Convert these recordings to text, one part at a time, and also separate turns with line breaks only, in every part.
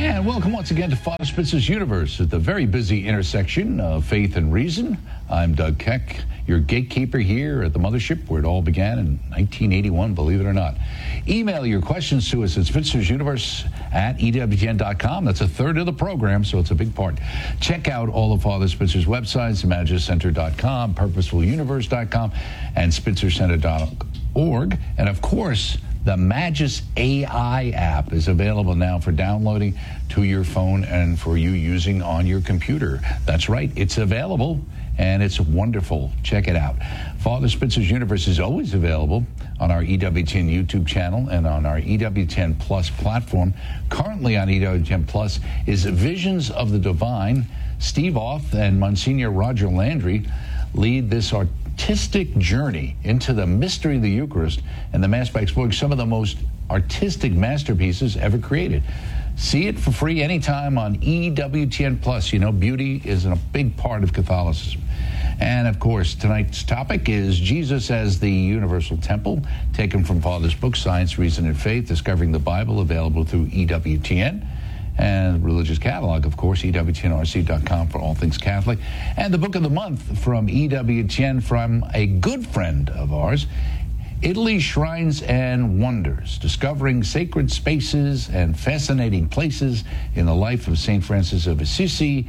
And welcome once again to Father Spitzer's Universe at the very busy intersection of faith and reason. I'm Doug Keck, your gatekeeper here at the mothership where it all began in 1981, believe it or not. Email your questions to us at spitzersuniverse@ewtn.com. That's a third of the program, so it's a big part. Check out all of Father Spitzer's websites, imagiscenter.com, purposefuluniverse.com, and spitzercenter.org. And of course, the Magis AI app is available now for downloading to your phone and for you using on your computer. That's right, it's available and it's wonderful. Check it out. Father Spitzer's Universe is always available on our EWTN YouTube channel and on our EWTN Plus platform. Currently on EWTN Plus is Visions of the Divine. Steve Auth and Monsignor Roger Landry lead this artistic journey into the mystery of the Eucharist and the Mass by exploring some of the most artistic masterpieces ever created. See it for free anytime on EWTN Plus. You know, beauty is a big part of Catholicism. And of course, tonight's topic is Jesus as the Universal Temple, taken from Father's book, Science, Reason, and Faith, Discovering the Bible, available through EWTN. And religious catalog, of course, EWTNRC.com for all things Catholic. And the book of the month from EWTN from a good friend of ours, Italy, Shrines and Wonders, Discovering Sacred Spaces and Fascinating Places in the Life of St. Francis of Assisi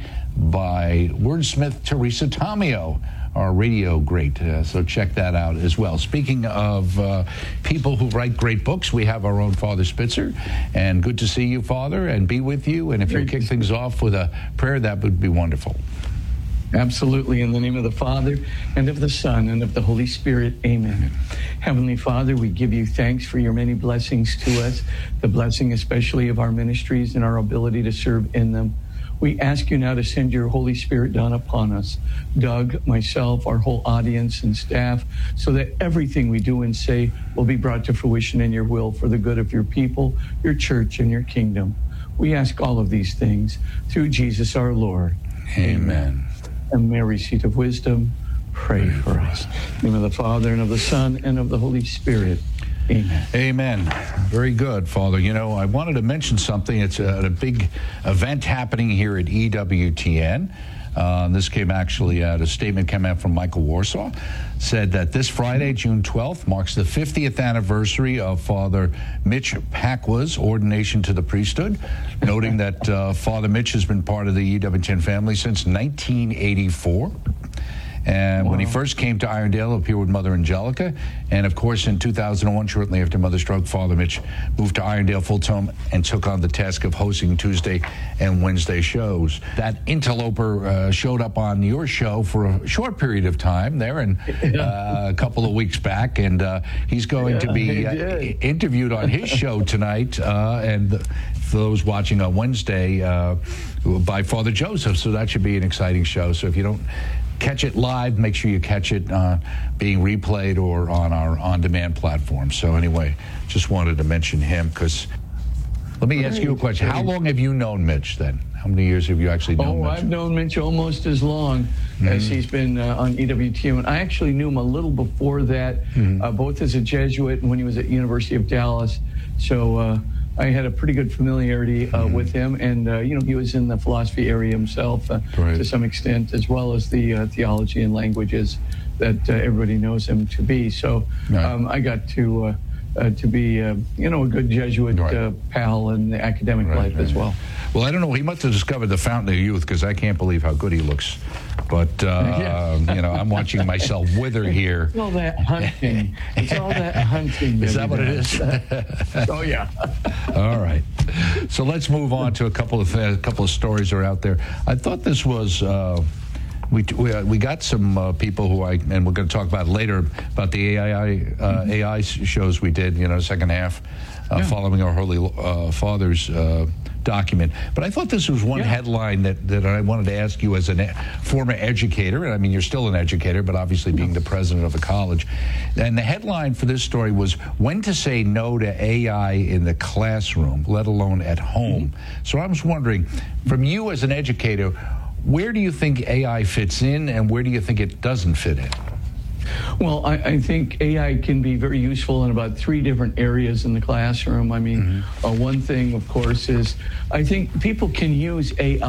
by wordsmith Teresa Tomeo, our radio great. So check that out as well. Speaking of people who write great books, we have our own Father Spitzer. And good to see you, Father, and be with you. And if you kick things off with a prayer, that would be wonderful.
Absolutely. In the name of the Father, and of the Son, and of the Holy Spirit. Amen. Heavenly Father, we give you thanks for your many blessings to us, the blessing especially of our ministries and our ability to serve in them. We ask you now to send your Holy Spirit down upon us, Doug, myself, our whole audience and staff, so that everything we do and say will be brought to fruition in your will for the good of your people, your church, and your kingdom. We ask all of these things through Jesus our Lord.
Amen.
And Mary, seat of wisdom, pray for us. In the name of the Father, and of the Son, and of the Holy Spirit. Amen.
Amen. Very good, Father. You know, I wanted to mention something. It's a big event happening here at EWTN. This came actually out, a statement came out from Michael Warsaw, said that this Friday, June 12th, marks the 50th anniversary of Father Mitch Pacwa's ordination to the priesthood, noting that Father Mitch has been part of the EWTN family since 1984. And when he first came to Irondale, he appeared with Mother Angelica. And of course, in 2001, shortly after Mother's stroke, Father Mitch moved to Irondale full-time and took on the task of hosting Tuesday and Wednesday shows. That interloper showed up on your show for a short period of time there, and a couple of weeks back. And he's going to be interviewed on his show tonight. And for those watching on Wednesday, by Father Joseph. So that should be an exciting show. So if you don't catch it live, make sure you catch it being replayed or on our on-demand platform. So anyway, just wanted to mention him because, let me ask you a question. How long have you known Mitch then? How many years have you actually known Mitch?
I've known Mitch almost as long as he's been on EWTN. I actually knew him a little before that, both as a Jesuit and when he was at University of Dallas. So I had a pretty good familiarity with him, and you know, he was in the philosophy area himself to some extent, as well as the theology and languages that everybody knows him to be. So I got to be, you know, a good Jesuit pal in the academic life as well.
Well, I don't know. He must have discovered the fountain of youth, because I can't believe how good he looks. But, you know, I'm watching myself wither here.
It's all that hunting. It's all that hunting.
Is that what it is?
Oh, yeah.
All right. So let's move on to a couple of stories that are out there. I thought this was... We got some people who and we're going to talk about later, about the AI shows we did, you know, second half, following our Holy Father's document. But I thought this was one headline that I wanted to ask you as a former educator, and I mean, you're still an educator, but obviously being the president of the college. And the headline for this story was, when to say no to AI in the classroom, let alone at home. So I was wondering, from you as an educator, where do you think AI fits in, and where do you think it doesn't fit in?
Well, I think AI can be very useful in about 3 different areas in the classroom. I mean, one thing, of course, is I think people can use AI